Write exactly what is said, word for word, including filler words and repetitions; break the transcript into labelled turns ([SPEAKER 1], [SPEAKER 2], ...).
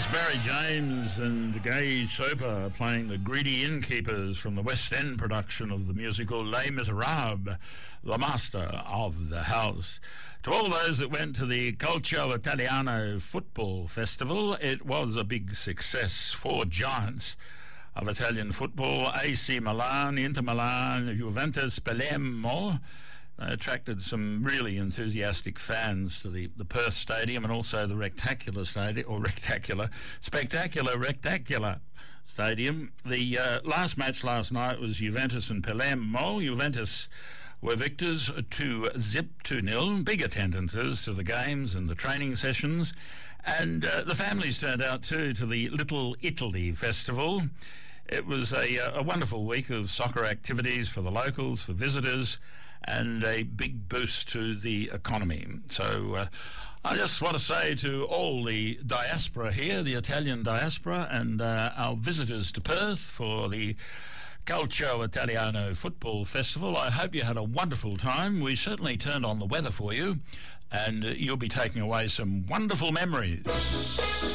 [SPEAKER 1] Barry James and Gay Soper playing the Greedy Innkeepers from the West End production of the musical Les Miserables, the master of the house. To all those that went to the Calcio Italiano Football Festival, it was a big success. Four giants of Italian football, A C Milan, Inter Milan, Juventus, Palermo, attracted some really enthusiastic fans to the, the Perth Stadium and also the Rectacular Stadium, or Rectacular, Spectacular Rectacular Stadium. The uh, last match last night was Juventus and Palermo. Juventus were victors to zip two nil, big attendances to the games and the training sessions, and uh, the families turned out too to the Little Italy Festival. It was a, a wonderful week of soccer activities for the locals, for visitors, and a big boost to the economy. So uh, I just want to say to all the diaspora here, the Italian diaspora, and uh, our visitors to Perth for the Calcio Italiano Football Festival, I hope you had a wonderful time. We certainly turned on the weather for you, and uh, you'll be taking away some wonderful memories.